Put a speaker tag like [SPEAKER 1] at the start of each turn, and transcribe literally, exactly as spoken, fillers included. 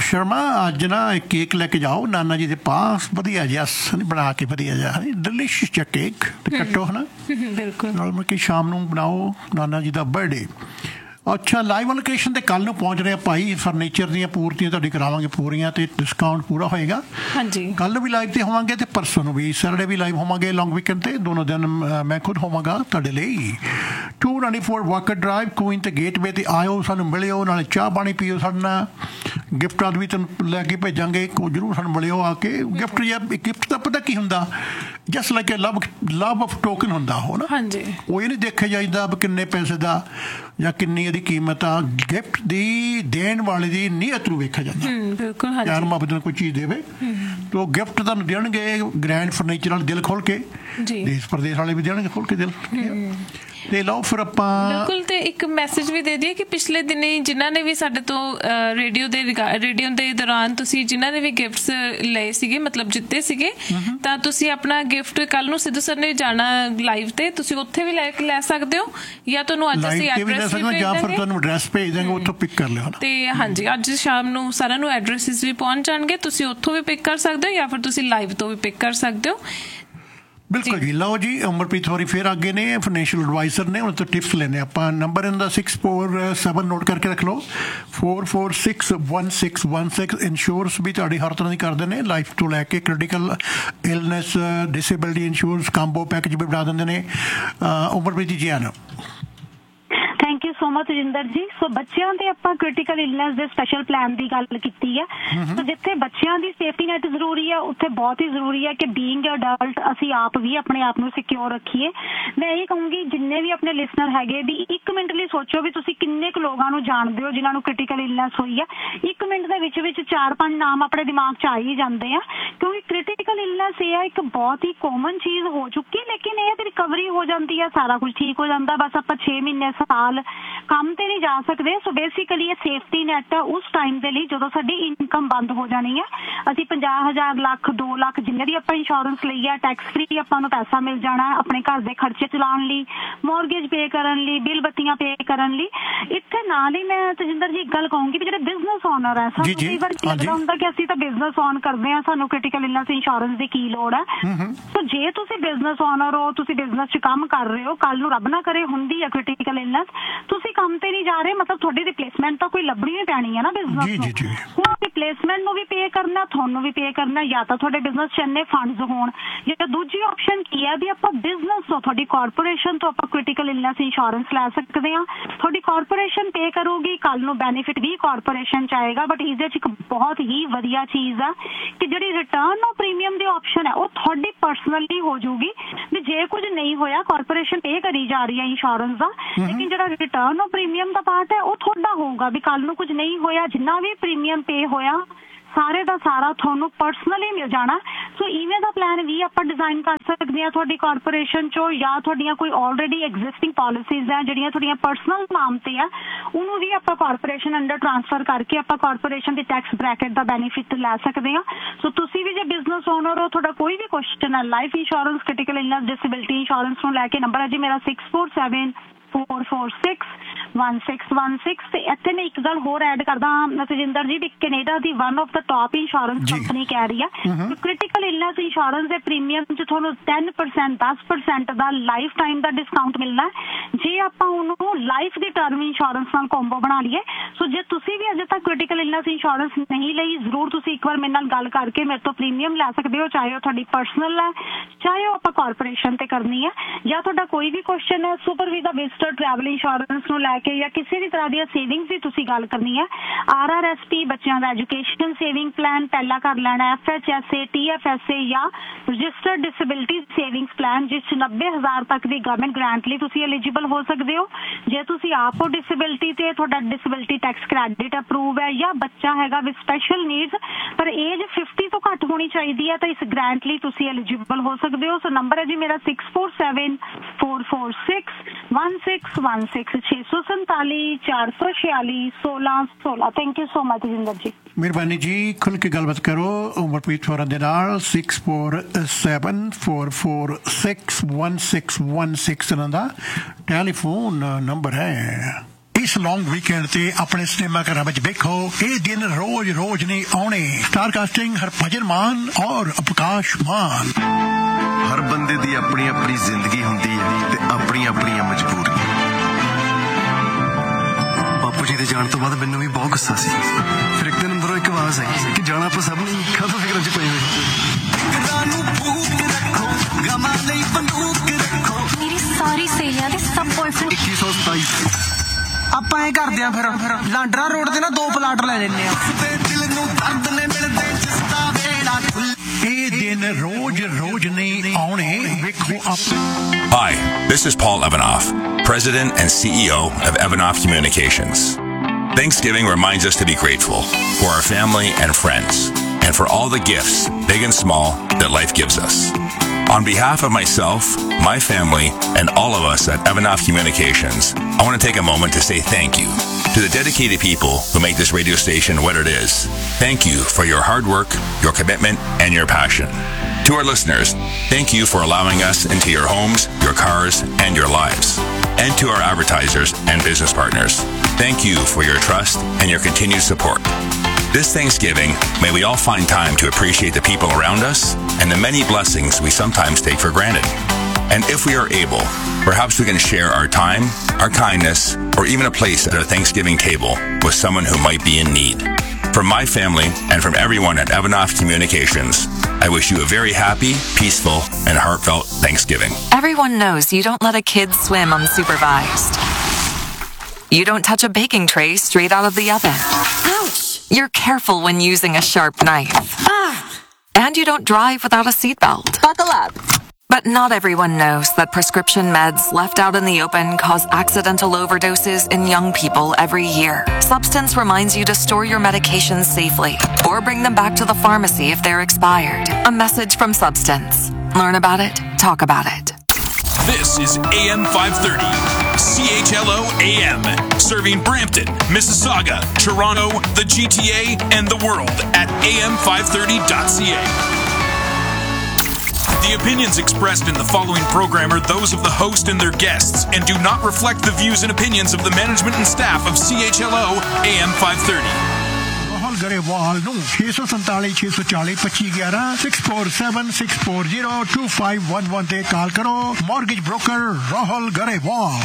[SPEAKER 1] शर्मा अज ना एक केक लैके जाओ नाना जी के पास वधिया जिहा बना के वधिया जिहा डिलिशियस जिहा केक ते कट्टो है ना
[SPEAKER 2] बिल्कुल
[SPEAKER 1] नाल मतलब कि शाम नूं बनाओ नाना जी का बर्थडे। अच्छा लाइव लोकेशन ते कल नूं पहुँच रहे भाई फर्नीचर ਦੀਆਂ ਪੂਰਤੀਆਂ ਤੁਹਾਡੀ ਕਰਾਵਾਂਗੇ ਪੂਰੀਆਂ ਤੇ ਡਿਸਕਾਊਂਟ ਪੂਰਾ ਹੋਏਗਾ।
[SPEAKER 2] ਹਾਂਜੀ
[SPEAKER 1] ਕੱਲ ਵੀ ਲਾਈਵ ਤੇ ਹੋਵਾਂਗੇ ਤੇ ਪਰਸੋਂ ਨੂੰ ਵੀ ਸੈਟਰਡੇ ਵੀ ਲਾਈਵ ਹੋਵਾਂਗੇ ਲੌਂਗ ਵੀਕਐਂਡ ਤੇ ਦੋਨੋਂ ਦਿਨ ਮੈਂ ਖੁਦ ਹੋਵਾਂਗਾ ਤੁਹਾਡੇ ਲਈ। To ninety four Walker drive Queen ਤੇ ਗੇਟਵੇ ਤੇ ਆਇਓ ਸਾਨੂੰ ਮਿਲਿਓ ਨਾਲੇ ਚਾਹ ਪਾਣੀ ਪੀਓ ਸਾਡੇ ਨਾਲ ਗਿਫਟ ਆਦ ਵੀ ਤੈਨੂੰ ਲੈ ਕੇ ਭੇਜਾਂਗੇ ਜ਼ਰੂਰ ਸਾਨੂੰ ਮਿਲਿਓ ਆ ਕੇ। ਗਿਫਟ ਜਾਂ ਗਿਫਟ ਦਾ ਪਤਾ ਕੀ ਹੁੰਦਾ just like a love love of token ਹੁੰਦਾ ਹੋ ਨਾ
[SPEAKER 2] ਹਾਂਜੀ
[SPEAKER 1] ਉਹ ਇਹ ਨਹੀਂ ਦੇਖਿਆ ਜਾਈਦਾ ਵੀ ਕਿੰਨੇ ਪੈਸੇ ਦਾ ਜਾਂ ਕਿੰਨੀ ਇਹਦੀ ਕੀਮਤ ਆ ਗਿਫਟ ਦੀ ਦੇਣ ਵਾਲੇ ਦੀ ਨੀਅਤ ਨੂੰ ਵੇਖਿਆ ਜਾਂਦਾ
[SPEAKER 2] ਬਿਲਕੁਲ
[SPEAKER 1] ਯਾਰ ਮੁਹੱਬਤ ਨਾਲ ਕੋਈ ਚੀਜ਼ ਦੇਵੇ ਤਾਂ ਉਹ ਗਿਫਟ ਤੁਹਾਨੂੰ ਦੇਣਗੇ ਗ੍ਰੈਂਡ ਫਰਨੀਚਰ ਨਾਲ ਦਿਲ ਖੋਲ ਕੇ ਦੇਸ਼ ਪ੍ਰਦੇਸ਼ ਵਾਲੇ ਵੀ ਦੇਣਗੇ ਖੋਲ ਕੇ ਦਿਲ ਤੇ ਲਓ ਫਿਰ ਆਪਾਂ
[SPEAKER 2] ਬਿਲਕੁਲ ਤੇ ਇੱਕ ਮੈਸੇਜ ਵੀ ਦੇ ਦਈਏ ਕਿ ਪਿਛਲੇ ਦਿਨੀ ਜਿਨ੍ਹਾਂ ਨੇ ਵੀ ਸਾਡੇ ਤੋਂ ਰੇਡੀਓ ਦੇ ਰੇਡੀਓ ਦੇ ਦੌਰਾਨ ਤੁਸੀਂ ਜਿਨ੍ਹਾਂ ਨੇ ਵੀ ਗਿਫਟਸ ਲਏ ਸੀਗੇ ਮਤਲਬ ਜਿੱਤੇ ਸੀਗੇ ਤਾਂ ਤੁਸੀਂ ਆਪਣਾ ਗਿਫਟ ਕੱਲ ਨੂੰ ਸਿੱਧੂ ਸਰ ਨੇ ਜਾਣਾ ਲਾਈਵ ਤੇ ਤੁਸੀਂ ਉੱਥੇ ਵੀ ਲੈ ਕੇ ਲੈ ਸਕਦੇ ਹੋ ਜਾਂ ਤੁਹਾਨੂੰ ਅੱਜ ਅਸੀਂ ਐਡਰੈਸ ਵੀ ਭੇਜ ਦਾਂਗੇ
[SPEAKER 1] ਤੁਹਾਨੂੰ ਐਡਰੈਸ ਭੇਜ ਦਾਂਗੇ ਉੱਥੋਂ ਪਿਕ ਕਰ ਲਿਓ
[SPEAKER 2] ਤੇ ਹਾਂਜੀ ਅੱਜ ਸ਼ਾਮ ਨੂੰ ਸਾਰਿਆਂ ਨੂੰ ਐਡਰੈਸਿਸ ਵੀ ਪਹੁੰਚ ਜਾਣਗੇ ਤੁਸੀਂ ਉੱਥੋਂ ਵੀ ਪਿਕ ਕਰ ਸਕਦੇ ਹੋ ਜਾਂ ਫਿਰ ਤੁਸੀਂ ਲਾਈਵ ਤੋਂ ਵੀ ਪਿਕ ਕਰ ਸਕਦੇ ਹੋ।
[SPEAKER 1] ਬਿਲਕੁਲ ਜੀ ਲਓ ਜੀ ਅਮਰਪ੍ਰੀਤ ਹੋਰੀ ਫਿਰ ਅੱਗੇ ਨੇ ਫਾਈਨੈਂਸ਼ੀਅਲ ਐਡਵਾਈਜ਼ਰ ਨੇ ਉਹਨਾਂ ਤੋਂ ਟਿਪਸ ਲੈਣੇ ਆਪਾਂ। ਨੰਬਰ ਇਹਨਾਂ ਦਾ ਸਿਕਸ ਫੋਰ ਸੈਵਨ ਨੋਟ ਕਰਕੇ ਰੱਖ ਲਓ four four six one six one six insurance ਵੀ ਤੁਹਾਡੀ ਹਰ ਤਰ੍ਹਾਂ ਦੀ ਕਰਦੇ ਨੇ ਲਾਈਫ ਤੋਂ ਲੈ ਕੇ critical illness disability insurance combo package ਵੀ ਬਣਾ ਦਿੰਦੇ ਨੇ। ਅਮਰਪ੍ਰੀਤ ਜੀ ਆਨ
[SPEAKER 3] thank you so much Jinder ਜੀ। ਸੋ ਬੱਚਿਆਂ ਦੇ ਆਪਾਂ ਕ੍ਰਿਟੀਕਲ ਇਲਨੈਸ ਦੇ ਸਪੈਸ਼ਲ ਪਲਾਨ ਦੀ ਗੱਲ ਕੀਤੀ ਹੈ। ਸੋ ਜਿੱਥੇ ਬੱਚਿਆਂ ਦੀ ਸੇਫਟੀ ਨੈਟ ਜ਼ਰੂਰੀ ਹੈ ਉੱਥੇ ਬਹੁਤ ਹੀ ਜ਼ਰੂਰੀ ਹੈ ਕਿ ਬੀਇੰਗ ਅਡਲਟ ਅਸੀਂ ਆਪ ਵੀ ਆਪਣੇ ਆਪ ਨੂੰ ਸਿਕਿਉਰ ਰੱਖੀਏ। ਮੈਂ ਇਹ ਕਹੂੰਗੀ ਜਿੰਨੇ ਵੀ ਆਪਣੇ ਲਿਸਨਰ ਹੈਗੇ ਵੀ ਇੱਕ ਮਿੰਟ ਲਈ ਸੋਚੋ ਵੀ ਤੁਸੀਂ ਕਿੰਨੇ ਕੁ ਲੋਕਾਂ ਨੂੰ ਜਾਣਦੇ ਹੋ ਜਿਨ੍ਹਾਂ ਨੂੰ ਕ੍ਰਿਟੀਕਲ ਇਲਨੈਸ ਹੋਈ ਹੈ। ਇੱਕ ਮਿੰਟ ਦੇ ਵਿੱਚ ਵਿੱਚ ਚਾਰ ਪੰਜ ਨਾਮ ਆਪਣੇ ਦਿਮਾਗ 'ਚ ਆ ਹੀ ਜਾਂਦੇ ਆ ਕਿਉਂਕਿ ਕ੍ਰਿਟੀਕਲ ਇਲਨੈਸ ਇਹ ਹੈ ਇੱਕ ਬਹੁਤ ਹੀ ਕਾਮਨ ਚੀਜ਼ ਹੋ ਚੁੱਕੀ ਲੇਕਿਨ ਇਹ ਰਿਕਵਰੀ ਹੋ ਜਾਂਦੀ ਹੈ ਸਾਰਾ ਕੁਝ ਠੀਕ ਹੋ ਜਾਂਦਾ ਬਸ ਆਪਾਂ ਛੇ ਮਹੀਨੇ ਸਾਲ ਕੰਮ ਤੇ ਨਹੀਂ ਜਾ ਸਕਦੇ। ਸੋ ਬੇਸਿਕਲੀ ਇਹ ਸੇਫਟੀ ਨੈਟ ਹੈ ਉਸ ਟਾਈਮ ਦੇ ਲਈ ਜਦੋਂ ਸਾਡੀ ਇਨਕਮ ਬੰਦ ਹੋ ਜਾਣੀ ਹੈ। ਅਸੀਂ ਪੰਜਾਹ ਹਜ਼ਾਰ ਲੱਖ ਦੋ ਲੱਖ ਜਿੰਨੇ ਦੀ ਆਪਾਂ ਇੰਸ਼ੋਰੈਂਸ ਲਈ ਹੈ ਟੈਕਸ ਫ੍ਰੀ ਆਪਾਂ ਨੂੰ ਪੈਸਾ ਮਿਲ ਜਾਣਾ ਆਪਣੇ ਘਰ ਦੇ ਖਰਚੇ ਚਲਾਉਣ ਲਈ ਮੌਰਗੇਜ ਪੇ ਕਰਨ ਲਈ ਬਿੱਲ ਬੱਤੀਆਂ ਪੇ ਕਰਨ ਲਈ। ਇੱਥੇ ਨਾਲ ਹੀ ਮੈਂ ਤਜਿੰਦਰ ਜੀ ਇੱਕ ਗੱਲ ਕਹੂੰਗੀ ਵੀ ਜਿਹੜੇ ਬਿਜ਼ਨਸ ਓਨਰ ਹੈ ਸਾਨੂੰ ਕਈ ਵਾਰ ਲੱਗਦਾ ਹੁੰਦਾ ਕਿ ਅਸੀਂ ਤਾਂ ਬਿਜ਼ਨਸ ਓਨ ਕਰਦੇ ਹਾਂ ਸਾਨੂੰ ਕ੍ਰਿਟੀਕਲ ਇਲਨੈਸ ਇੰਸ਼ੋਰੈਂਸ ਦੀ ਕੀ ਲੋੜ ਹੈ। ਸੋ ਜੇ ਤੁਸੀਂ ਬਿਜ਼ਨਸ ਓਨਰ ਹੋ ਤੁਸੀਂ ਬਿਜ਼ਨਸ 'ਚ ਕੰਮ ਕਰ ਰਹੇ ਹੋ ਕੱਲ ਨੂੰ ਰੱਬ ਨਾ ਕਰੇ ਹੁੰਦੀ ਹੈ ਕ੍ਰਿਟੀਕਲ ਇਲਨੈਸ ਤੁਸੀਂ ਕੰਮ ਤੇ ਨਹੀਂ ਜਾ ਰਹੇ ਮਤਲਬ ਤੁਹਾਡੀ ਰਿਪਲੇਸਮੈਂਟ ਤਾਂ ਕੋਈ ਲੱਭਣੀ ਹੀ ਪੈਣੀ ਹੈ ਨਾ ਬਿਜ਼ਨਸ ਨੂੰ। ਹੁਣ ਰਿਪਲੇਸਮੈਂਟ ਨੂੰ ਵੀ ਪੇ ਕਰਨਾ ਤੁਹਾਨੂੰ ਵੀ ਪੇ ਕਰਨਾ ਜਾਂ ਤਾਂ ਤੁਹਾਡੇ ਬਿਜ਼ਨਸ 'ਚ ਇੰਨੇ ਫੰਡਸ ਹੋਣ ਜਾਂ ਦੂਜੀ ਆਪਸ਼ਨ ਕੀ ਹੈ ਵੀ ਆਪਾਂ ਬਿਜ਼ਨਸ ਤੋਂ ਤੁਹਾਡੀ ਕਾਰਪੋਰੇਸ਼ਨ ਤੋਂ ਆਪਾਂ ਕ੍ਰਿਟੀਕਲ ਇਲਨੈਸ ਇੰਸ਼ੋਰੈਂਸ ਲੈ ਸਕਦੇ ਹਾਂ। ਤੁਹਾਡੀ ਕਾਰਪੋਰੇਸ਼ਨ ਪੇ ਕਰੂਗੀ ਕੱਲ ਨੂੰ ਬੈਨੀਫਿਟ ਵੀ ਕਾਰਪੋਰੇਸ਼ਨ 'ਚ ਆਏਗਾ ਬਟ ਇਹਦੇ 'ਚ ਇੱਕ ਬਹੁਤ ਹੀ ਵਧੀਆ ਚੀਜ਼ ਆ ਕਿ ਜਿਹੜੀ return of premium the option ਹੈ ਉਹ ਤੁਹਾਡੀ ਪਰਸਨਲੀ ਹੋ ਜਾਊਗੀ ਵੀ ਜੇ ਕੁਝ ਨਹੀਂ ਹੋਇਆ ਕਾਰਪੋਰੇਸ਼ਨ ਪੇ ਕਰੀ ਜਾ ਰਹੀ ਹੈ ਇੰਸ਼ੋਰੈਂਸ ਦਾ ਲੇਕਿਨ ਜਿਹੜਾ return of premium the part ਹੈ ਉਹ ਤੁਹਾਡਾ ਹੋਊਗਾ ਵੀ ਕੱਲ ਨੂੰ ਕੁਝ ਨਹੀਂ ਹੋਇਆ ਜਿੰਨਾ ਵੀ ਪ੍ਰੀਮੀਅਮ ਪੇ ਹੋਇਆ ਸਾਰੇ ਦਾ ਸਾਰਾ ਤੁਹਾਨੂੰ ਪਰਸਨਲੀ ਮਿਲ ਜਾਣਾ। ਸੋ ਇਵੇਂ ਦਾ ਪਲਾਨ ਵੀ ਆਪਾਂ ਡਿਜ਼ਾਈਨ ਕਰ ਸਕਦੇ ਹਾਂ ਤੁਹਾਡੀ ਕਾਰਪੋਰੇਸ਼ਨ 'ਚੋਂ ਜਾਂ ਤੁਹਾਡੀਆਂ ਕੋਈ ਆਲਰੇਡੀ ਐਗਜ਼ਿਸਟਿੰਗ ਪਾਲਿਸੀਜ਼ ਹੈ ਜਿਹੜੀਆਂ ਤੁਹਾਡੀਆਂ ਪਰਸਨਲ ਨਾਮ ਤੇ ਆ ਉਹਨੂੰ ਵੀ ਆਪਾਂ ਕਾਰਪੋਰੇਸ਼ਨ ਅੰਡਰ ਟ੍ਰਾਂਸਫਰ ਕਰਕੇ ਆਪਾਂ ਕਾਰਪੋਰੇਸ਼ਨ ਦੀ ਟੈਕਸ ਬ੍ਰੈਕਟ ਦਾ ਬੈਨੀਫਿਟ ਲੈ ਸਕਦੇ ਹਾਂ। ਸੋ ਤੁਸੀਂ ਵੀ ਜੇ ਬਿਜ਼ਨਸ ਓਨਰ ਹੋ ਤੁਹਾਡਾ ਕੋਈ ਵੀ ਕੁਐਸਚਨ ਹੈ life insurance critical illness disability insurance ਨੂੰ ਲੈ ਕੇ ਨੰਬਰ ਹੈ ਜੀ ਮੇਰਾ six four seven four four six one six one six ਤੇ ਇੱਥੇ ਮੈਂ ਇੱਕ ਗੱਲ ਹੋਰ ਐਡ ਕਰਦਾ ਤਜਿੰਦਰ ਜੀ ਵੀ Canada the one of the top insurance company ਕਹਿ ਰਹੀ ਹੈ ਕ੍ਰਿਟੀਕਲ ਇਲਨੈਸ ਇੰਸ਼ੋਰੈਂਸ ਦੇ ਪ੍ਰੀਮੀਅਮ 'ਚ ਤੁਹਾਨੂੰ ਟੈਨ ਪਰਸੈਂਟ ਦਸ ਪਰਸੈਂਟ ਦਾ ਲਾਈਫ ਟਾਈਮ ਦਾ ਡਿਸਕਾਊਂਟ ਮਿਲਣਾ ਜੇ ਆਪਾਂ ਉਹਨੂੰ ਲਾਈਫ ਦੀ ਟਰਮ ਇੰਸ਼ੋਰੈਂਸ ਨਾਲ ਕੰਬੋ ਬਣਾ ਲਈਏ। ਸੋ ਜੇ ਤੁਸੀਂ ਵੀ ਅਜੇ ਤੱਕ ਕ੍ਰਿਟੀਕਲ ਇਲਨੈਸ ਇੰਸ਼ੋਰੈਂਸ ਨਹੀਂ ਲਈ ਜ਼ਰੂਰ ਤੁਸੀਂ ਇੱਕ ਵਾਰ ਮੇਰੇ ਨਾਲ ਗੱਲ ਕਰਕੇ ਮੇਰੇ ਤੋਂ ਪ੍ਰੀਮੀਅਮ ਲੈ ਸਕਦੇ ਹੋ ਚਾਹੇ ਉਹ ਤੁਹਾਡੀ ਪਰਸਨਲ ਹੈ ਚਾਹੇ ਉਹ ਆਪਾਂ ਕਾਰਪੋਰੇਸ਼ਨ ਤੇ ਕਰਨੀ ਹੈ ਜਾਂ ਤੁਹਾਡਾ ਕੋਈ ਵੀ ਕੁਐਸਚਨ ਹੈ super visa visitor travel insurance ਨੂੰ ਲੈ ਕੇ ਜਾਂ ਕਿਸੇ ਵੀ ਤਰ੍ਹਾਂ ਦੀਆਂ ਸੇਵਿੰਗਸ ਦੀ ਤੁਸੀਂ ਗੱਲ ਕਰਨੀ ਹੈ ਆਰ ਆਰ ਐਸ ਪੀ ਬੱਚਿਆਂ ਦਾ ਐਜੂਕੇਸ਼ਨ ਸੇਵਿੰਗ ਪਲਾਨ ਪਹਿਲਾਂ ਕਰ ਲੈਣਾ F H S A T F S A ਜਾਂ ਰਜਿਸਟਰਡ ਡਿਸੇਬਿਲਿਟੀ ਸੇਵਿੰਗਸ ਪਲਾਨ ਜਿਸ 'ਚ ਨੱਬੇ ਹਜ਼ਾਰ ਤੱਕ ਦੀ ਗਵਰਨਮੈਂਟ ਗ੍ਰਾਂਟ ਲਈ ਤੁਸੀਂ ਐਲੀਜੀਬਲ ਹੋ ਸਕਦੇ ਹੋ। ਜੇ ਤੁਸੀਂ ਆਪ ਹੋ ਡਿਸੇਬਿਲਿਟੀ ਤੇ ਤੁਹਾਡਾ ਡਿਸੇਬਿਲਿਟੀ ਟੈਕਸ ਕ੍ਰੈਡਿਟ ਅਪਰੂਵ ਹੈ ਜਾਂ ਬੱਚਾ ਹੈਗਾ ਵਿਦ ਸਪੈਸ਼ਲ ਨੀਡਸ ਪਰ ਏਜ ਫਿਫਟੀ ਤੋਂ ਘੱਟ ਹੋਣੀ ਚਾਹੀਦੀ ਹੈ ਤਾਂ ਇਸ ਗ੍ਰਾਂਟ ਲਈ ਤੁਸੀਂ ਐਲੀਜੀਬਲ ਹੋ ਸਕਦੇ ਹੋ। ਸੋ ਨੰਬਰ ਹੈ ਜੀ ਮੇਰਾ six four seven four four six one six one six ਛੇ ਸੌ ਸੰਤਾਲੀ ਚਾਰ ਸੌ ਛਿਆਲੀ ਸੋਲਾਂ ਸੋਲਾਂ। Thank you so much Jinder ਜੀ।
[SPEAKER 1] ਮਿਹਰਬਾਨੀ ਜੀ ਖੁੱਲ੍ਹ ਕੇ ਗੱਲਬਾਤ ਕਰੋ ਉਮਰਪ੍ਰੀਤ ਹੋਰਾਂ ਦੇ ਨਾਲ six four seven four four six one six one six ਇਹਨਾਂ ਦਾ ਟੈਲੀਫੋਨ ਨੰਬਰ ਹੈ। इस लॉन्ग वीकेंड ते अपने सिनेमा घरां विच वेखो ये दिन रोज रोज नहीं आने। स्टार कास्टिंग हरभजन मान और अवकाश मान।
[SPEAKER 4] हर बंदे दी अपनी अपनी जिंदगी हुंदी है ते अपनी अपनी मजबूरी। बापू जी दे जाण तो बाद मैनूं भी बहुत गुस्सा सी। फिर एक दिन अंदरों एक आवाज आई कि जाना आप सब नहीं कदों फिक्रां च पई
[SPEAKER 5] मेरी सारी सहेलियां दे सब बॉयफ्रेंड
[SPEAKER 4] इक्कीस सौ सताईस
[SPEAKER 6] ਆਪਾਂ ਇਹ ਕਰਦੇ ਆ ਫਿਰ ਫਿਰ ਲਾਂਡਰਾ ਰੋਡ ਦੇ ਨਾ ਦੋ ਪਲਾਟ ਲੈ ਲੈਣੇ ਆ ਦਿਲ ਨੂੰ ਦਰਦ ਨੇ ਮਿਲਦੇ ਜਿਸ ਦਾ ਵੇੜਾ
[SPEAKER 1] ਇਹ ਦਿਨ ਰੋਜ਼ ਰੋਜ਼ ਨਹੀਂ ਆਉਣੇ ਵੇਖੋ ਆਪ।
[SPEAKER 7] Hi, this is Paul Evanoff, President and C E O of Evanoff Communications. Thanksgiving reminds us to be grateful for our family and friends and for all the gifts, big and small, that life gives us. On behalf of myself, my family, and all of us at Evanoff Communications, I want to take a moment to say thank you to the dedicated people who make this radio station what it is. Thank you for your hard work, your commitment, and your passion. To our listeners, thank you for allowing us into your homes, your cars, and your lives. And to our advertisers and business partners, thank you for your trust and your continued support. This Thanksgiving, may we all find time to appreciate the people around us and the many blessings we sometimes take for granted. And if we are able, perhaps we can share our time, our kindness, or even a place at our Thanksgiving table with someone who might be in need. From my family and from everyone at Evanoff Communications, I wish you a very happy, peaceful, and heartfelt Thanksgiving.
[SPEAKER 8] Everyone knows you don't let a kid swim unsupervised. You don't touch a baking tray straight out of the oven.
[SPEAKER 5] ouch
[SPEAKER 8] You're careful when using a sharp knife.
[SPEAKER 5] ah
[SPEAKER 8] And you don't drive without a seatbelt.
[SPEAKER 5] buckle up.
[SPEAKER 8] But not everyone knows that prescription meds left out in the open cause accidental overdoses in young people every year. Substance reminds you to store your medications safely or bring them back to the pharmacy if they're expired. A message from Substance. Learn about it, talk about it.
[SPEAKER 9] This is A M five thirty, C H L O A M, serving Brampton, Mississauga, Toronto, the G T A, and the world at A M five thirty dot C A. The opinions expressed in the following program are those of the host and their guests and do not reflect the views and opinions of the management and staff of C H L O A M five thirty.
[SPEAKER 1] Rahul Garewal ਨੂੰ ਛੇ ਸੌ ਸੰਤਾਲੀ ਛੇ ਸੌ ਚਾਲੀ ਪੱਚੀ ਗਿਆਰਾਂ six four seven six four zero two five one one ਤੇ ਕਾਲ ਕਰੋ। Mortgage broker Rahul Garewal।